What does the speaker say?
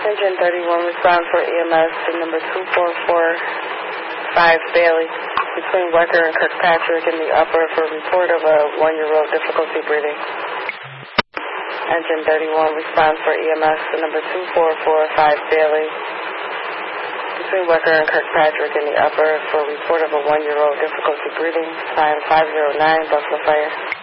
Engine 31, respond for EMS to number 2445 Bailey, between Wecker and Kirkpatrick in the upper for report of a 1-year-old difficulty breathing. Engine 31, respond for EMS to number 2445 Bailey, between Wecker and Kirkpatrick in the upper for report of a 1-year-old difficulty breathing. Time 509, Buffalo Fire.